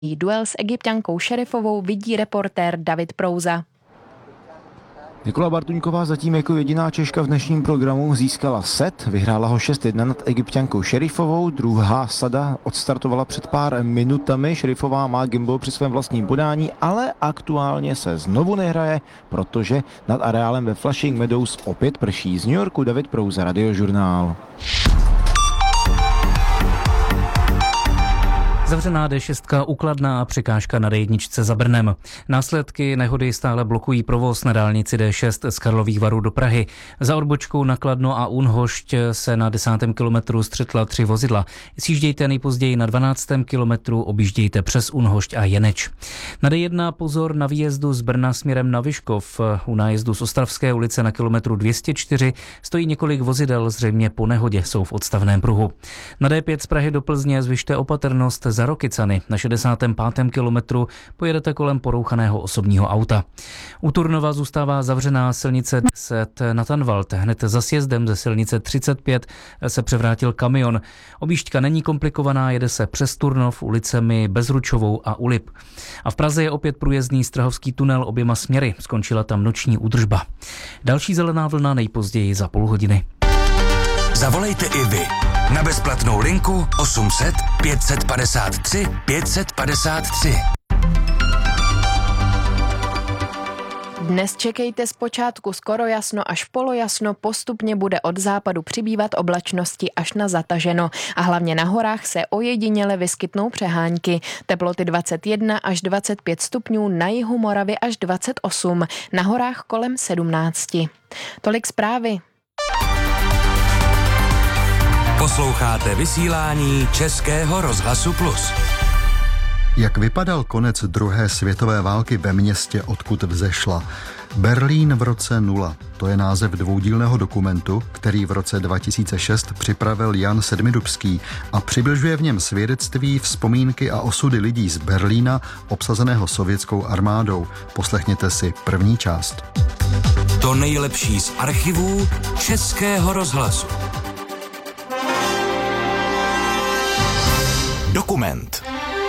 Duel s Egypťankou Šerifovou vidí reportér David Prouza. Nikola Bartuňková zatím jako jediná Češka v dnešním programu získala set, vyhrála ho 6-1 nad Egypťankou Šerifovou, druhá sada odstartovala před pár minutami, Šerifová má gimbal při svém vlastním podání, ale aktuálně se znovu nehraje, protože nad areálem ve Flushing Meadows opět prší. Z New Yorku David Prouza, Radiožurnál. Zavřená D6 ukladná a překážka na D1 za Brnem. Následky nehody stále blokují provoz na dálnici D6 z Karlových Varů do Prahy. Za odbočkou na Kladno a Únhošť se na 10. kilometru střetla 3 vozidla. Sjíždějte nejpozději na 12. kilometru, objíždějte přes Únhošť a Jeneč. Na D1 pozor na výjezdu z Brna směrem na Vyškov. U nájezdu z Ostravské ulice na kilometru 204 stojí několik vozidel, zřejmě po nehodě jsou v odstavném pruhu. Na D5 z Prahy do Plzně zvyšte opatrnost za Rokycany. Na 65. kilometru pojedete kolem porouchaného osobního auta. U Turnova zůstává zavřená silnice 10 na Tanvald. Hned za sjezdem ze silnice 35 se převrátil kamion. Objížďka není komplikovaná, jede se přes Turnov ulicemi Bezručovou a Ulip. A v Praze je opět průjezdný Strahovský tunel oběma směry. Skončila tam noční údržba. Další zelená vlna nejpozději za půl hodiny. Zavolejte i vy na bezplatnou linku 800 553 553. Dnes čekejte zpočátku skoro jasno až polojasno, postupně bude od západu přibývat oblačnosti až na zataženo a hlavně na horách se ojediněle vyskytnou přehánky. Teploty 21 až 25 stupňů, na jihu Moravy až 28, na horách kolem 17. Tolik zprávy. Posloucháte vysílání Českého rozhlasu Plus. Jak vypadal konec druhé světové války ve městě, odkud vzešla? Berlín v roce 0. To je název dvoudílného dokumentu, který v roce 2006 připravil Jan Sedmidubský a přibližuje v něm svědectví, vzpomínky a osudy lidí z Berlína obsazeného sovětskou armádou. Poslechněte si první část. To nejlepší z archivů Českého rozhlasu. Dokument.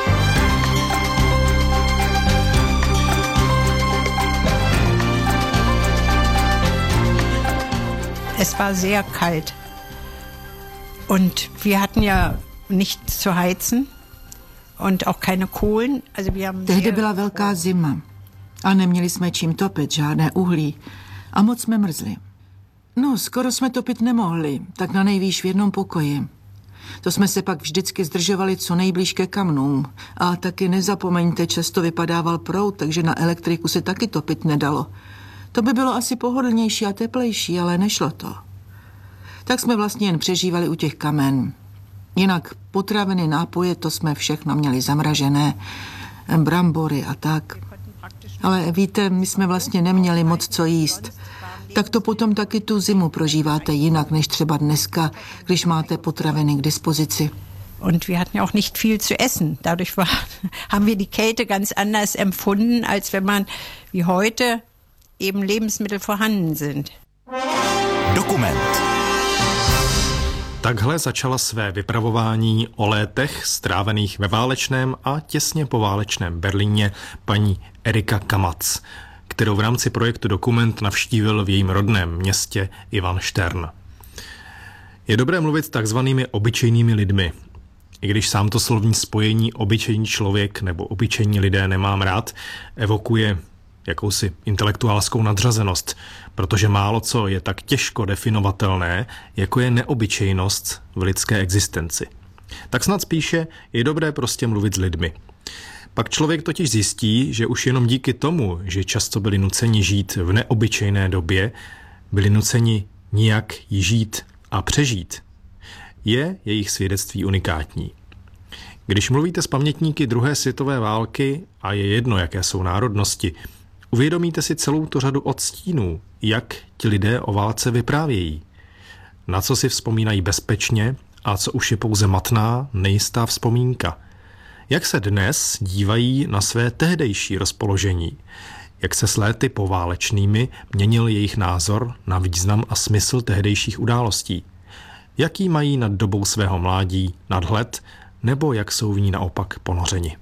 Es war sehr kalt und wir hatten ja nichts zu heizen und auch keine Kohlen. Tehdy byla velká zima a neměli jsme čím topit, žádné uhlí a moc jsme mrzli. No, skoro jsme topit nemohli, tak na nejvýš v jednom pokoji. To jsme se pak vždycky zdržovali co nejblíž ke kamnům. A taky nezapomeňte, často vypadával proud, takže na elektriku se taky topit nedalo. To by bylo asi pohodlnější a teplejší, ale nešlo to. Tak jsme vlastně jen přežívali u těch kamen. Jinak potraviny, nápoje, to jsme všechno měli zamražené, brambory a tak. Ale víte, my jsme vlastně neměli moc co jíst. Tak to potom taky tu zimu prožíváte jinak, než třeba dneska, když máte potraviny k dispozici. Und wir hatten auch nicht viel zu essen. Dadurch haben wir die Kälte ganz anders empfunden, als wenn man wie heute eben Lebensmittel vorhanden sind. Dokument. Takhle začala své vypravování o létech strávených ve válečném a těsně po válečném Berlíně paní Erika Kamac, kterou v rámci projektu Dokument navštívil v jejím rodném městě Ivan Štern. Je dobré mluvit s takzvanými obyčejnými lidmi. I když sám to slovní spojení obyčejný člověk nebo obyčejní lidé nemám rád, evokuje jakousi intelektuálskou nadřazenost, protože málo co je tak těžko definovatelné, jako je neobyčejnost v lidské existenci. Tak snad spíše je dobré prostě mluvit s lidmi. Pak člověk totiž zjistí, že už jenom díky tomu, že často byli nuceni žít v neobyčejné době, byli nuceni nijak ji žít a přežít, je jejich svědectví unikátní. Když mluvíte s pamětníky druhé světové války a je jedno, jaké jsou národnosti, uvědomíte si celou tu řadu odstínů, jak ti lidé o válce vyprávějí. Na co si vzpomínají bezpečně a co už je pouze matná, nejistá vzpomínka. Jak se dnes dívají na své tehdejší rozpoložení? Jak se s léty poválečnými měnil jejich názor na význam a smysl tehdejších událostí? Jaký mají nad dobou svého mládí nadhled, nebo jak jsou v ní naopak ponořeni?